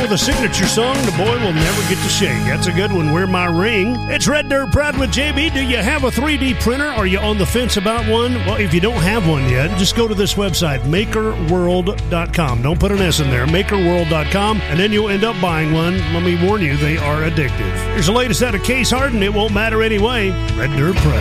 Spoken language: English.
for the signature song, The Boy Will Never Get to Shake. That's a good one. Wear My Ring. It's Red Dirt Pride with JB. Do you have a 3D printer? Are you on the fence about one? Well, if you don't have one yet, just go to this website, makerworld.com. Don't put an S in there, makerworld.com, and then you'll end up buying one. Let me warn you, they are addictive. Here's the latest out of Case Harden. It won't matter anyway. Red Dirt Pride.